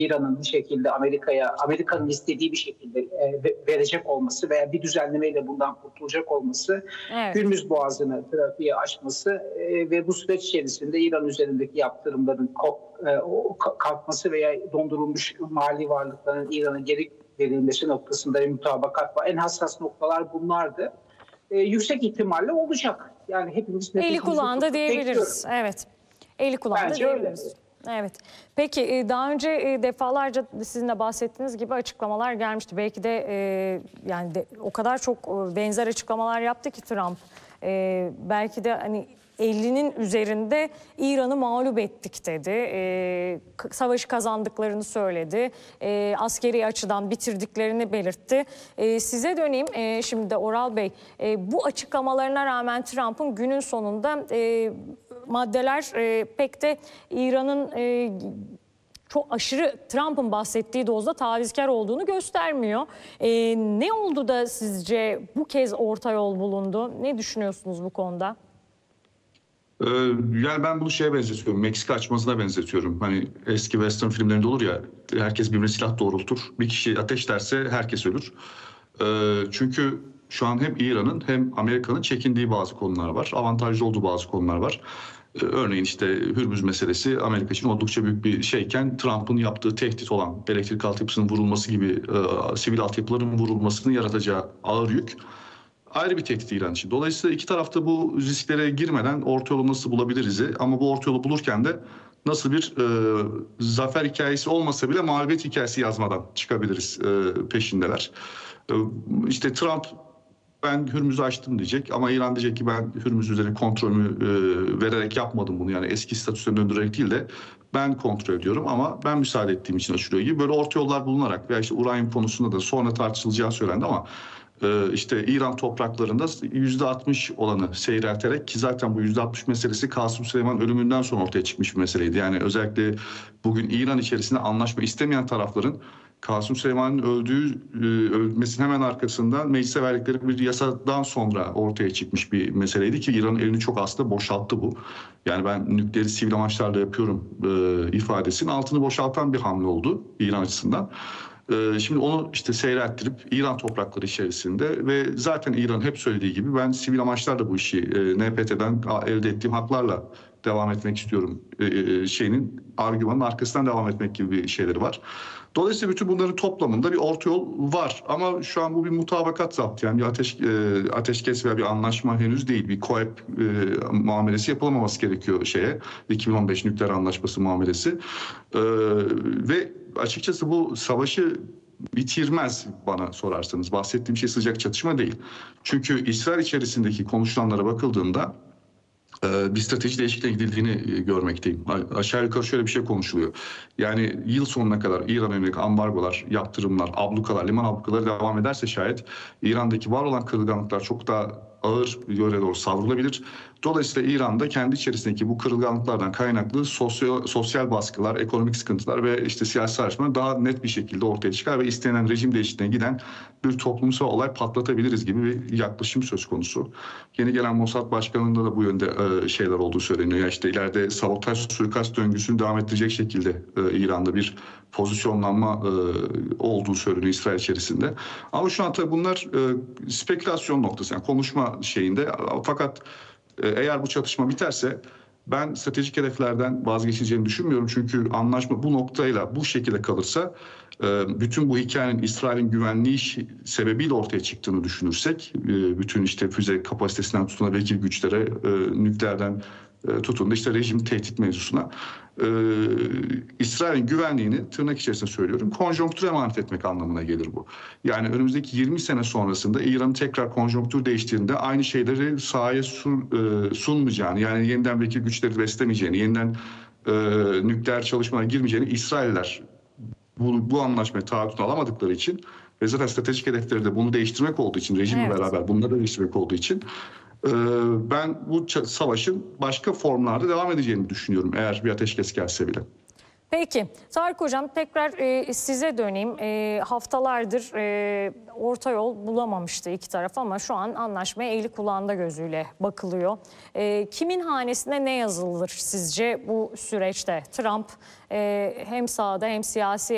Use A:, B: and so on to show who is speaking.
A: İran'ın bir şekilde Amerika'nın istediği bir şekilde verecek olması veya bir düzenlemeyle bundan kurtulacak olması,
B: Evet.
A: Hürmüz Boğazı'nı trafiğe açması ve bu süreç içerisinde İran üzerindeki yaptırımların kalkması veya dondurulmuş mali varlıkların İran'a geri verilmesi noktasında bir mutabakat var. En hassas noktalar bunlardı. Yüksek ihtimalle olacak. Yani hepimiz
B: Eli
A: nefesimizi
B: kulağında
A: tutup
B: diyebiliriz.
A: bekliyoruz.
B: Evet. Eli kulağında
A: Bence öyle.
B: diyebiliriz. Evet. Peki daha önce defalarca sizin de bahsettiğiniz gibi açıklamalar gelmişti. Belki de yani o kadar çok benzer açıklamalar yaptı ki Trump. Belki de hani 50'nin üzerinde İran'ı mağlup ettik dedi. Savaşı kazandıklarını söyledi. Askeri açıdan bitirdiklerini belirtti. Size döneyim şimdi de Oral Bey. Bu açıklamalarına rağmen Trump'ın günün sonunda maddeler pek de İran'ın çok aşırı Trump'ın bahsettiği dozda tavizkar olduğunu göstermiyor. Ne oldu da sizce bu kez orta yol bulundu? Ne düşünüyorsunuz bu konuda?
C: Yani ben bunu şeye benzetiyorum. Meksika açmasına benzetiyorum. Hani eski western filmlerinde olur ya, herkes birbirine silah doğrultur. Bir kişi ateşlerse herkes ölür. Çünkü şu an hem İran'ın hem Amerika'nın çekindiği bazı konular var. Avantajlı olduğu bazı konular var. Örneğin işte Hürmüz meselesi Amerika için oldukça büyük bir şeyken, Trump'ın yaptığı tehdit olan elektrik altyapısının vurulması gibi sivil altyapıların vurulmasını yaratacağı ağır yük ayrı bir tehdit İran için. Dolayısıyla iki tarafta bu risklere girmeden orta yolu nasıl bulabiliriz? Ama bu orta yolu bulurken de nasıl bir zafer hikayesi olmasa bile mağlubiyet hikayesi yazmadan çıkabiliriz peşindeler. İşte Trump ben Hürmüz'ü açtım diyecek ama İran diyecek ki ben Hürmüz üzerine kontrolümü vererek yapmadım bunu. Yani eski statüsüne döndürerek değil de ben kontrol ediyorum ama ben müsaade ettiğim için açılıyor gibi böyle orta yollar bulunarak veya işte uranyum konusunda da sonra tartışılacağı söylendi ama işte İran topraklarında %60 olanı seyrelterek, ki zaten bu %60 meselesi Kasım Süleyman ölümünden sonra ortaya çıkmış bir meseleydi. Yani özellikle bugün İran içerisinde anlaşma istemeyen tarafların Kasım Süleyman'ın ölmesinin hemen arkasından meclise verdikleri bir yasadan sonra ortaya çıkmış bir meseleydi ki İran'ın elini çok aslında boşalttı bu. Yani ben nükleeri sivil amaçlarla yapıyorum ifadesinin altını boşaltan bir hamle oldu İran açısından. Şimdi onu işte seyrelttirip İran toprakları içerisinde ve zaten İran hep söylediği gibi ben sivil amaçlarla bu işi NPT'den elde ettiğim haklarla devam etmek istiyorum argümanın arkasından devam etmek gibi bir şeyleri var. Dolayısıyla bütün bunların toplamında bir orta yol var ama şu an bu bir mutabakat zaptı, yani bir ateşkes veya bir anlaşma henüz değil, bir COEP muamelesi yapılamaması gerekiyor 2015 nükleer anlaşması muamelesi ve açıkçası bu savaşı bitirmez bana sorarsanız. Bahsettiğim şey sıcak çatışma değil. Çünkü İsrail içerisindeki konuşulanlara bakıldığında bir strateji değişikliğine gidildiğini görmekteyim. Aşağı yukarı şöyle bir şey konuşuluyor. Yani yıl sonuna kadar İran'a yönelik ambargolar, yaptırımlar, ablukalar, liman ablukaları devam ederse şayet İran'daki var olan kırılganlıklar çok daha ağır yöre doğru savrulabilir. Dolayısıyla İran'da kendi içerisindeki bu kırılganlıklardan kaynaklı sosyal baskılar, ekonomik sıkıntılar ve işte siyasi tartışmalar daha net bir şekilde ortaya çıkar ve istenen rejim değişikliğine giden bir toplumsal olay patlatabiliriz gibi bir yaklaşım söz konusu. Yeni gelen Mossad Başkanı'nda da bu yönde şeyler olduğu söyleniyor. Ya işte ileride sabotaj, suikast döngüsünü devam ettirecek şekilde İran'da bir pozisyonlanma olduğu söyleniyor İsrail içerisinde. Ama şu an tabii bunlar spekülasyon noktası, yani konuşma şeyinde. Fakat eğer bu çatışma biterse ben stratejik hedeflerden vazgeçileceğini düşünmüyorum. Çünkü anlaşma bu noktayla bu şekilde kalırsa bütün bu hikayenin İsrail'in güvenliği sebebiyle ortaya çıktığını düşünürsek, bütün işte füze kapasitesinden tutun belki güçlere, nükleerden tutun da işte rejim tehdit mevzusuna, İsrail'in güvenliğini tırnak içerisinde söylüyorum konjonktüre emanet etmek anlamına gelir bu. Yani önümüzdeki 20 sene sonrasında İran'ın tekrar konjonktür değiştiğinde aynı şeyleri sahaya sunmayacağını, yani yeniden belki güçleri beslemeyeceğini, yeniden nükleer çalışmalara girmeyeceğini İsrailler bu anlaşmayı taahhütünü alamadıkları için ve zaten stratejik hedefleri de bunu değiştirmek olduğu için, rejimle beraber bunları da değiştirmek olduğu için ben bu savaşın başka formlarda devam edeceğini düşünüyorum eğer bir ateşkes gelse bile.
B: Peki Tarık Hocam, tekrar size döneyim. Haftalardır orta yol bulamamıştı iki taraf ama şu an anlaşmaya eli kulağında gözüyle bakılıyor. Kimin hanesine ne yazılır sizce bu süreçte? Trump hem sahada hem siyasi